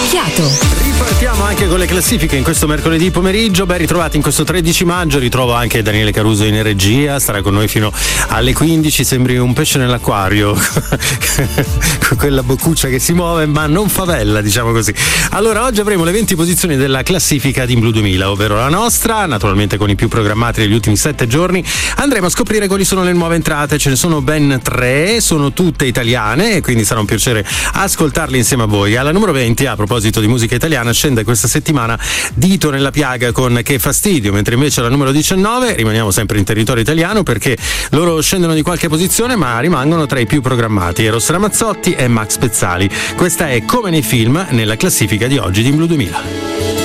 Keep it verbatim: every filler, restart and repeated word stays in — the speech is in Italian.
fiato. Ripartiamo anche con le classifiche in questo mercoledì pomeriggio. Ben ritrovati in questo tredici maggio. Ritrovo anche Daniele Caruso in regia, starà con noi fino alle quindici. Sembri un pesce nell'acquario con quella boccuccia che si muove ma non favella, diciamo così. Allora, oggi avremo le venti posizioni della classifica di Blu duemila, ovvero la nostra, naturalmente con i più programmati degli ultimi sette giorni. Andremo a scoprire quali sono le nuove entrate. Ce ne sono ben tre, sono tutte italiane e quindi sarà un piacere ascoltarle insieme a voi. Alla numero venti, a proposito di musica italiana, scende questa settimana Dito nella piaga con Che fastidio, mentre invece alla numero diciannove rimaniamo sempre in territorio italiano perché loro scendono di qualche posizione ma rimangono tra i più programmati. Eros Ramazzotti e Max Pezzali. Questa è Come nei film nella classifica di oggi di Blu duemila.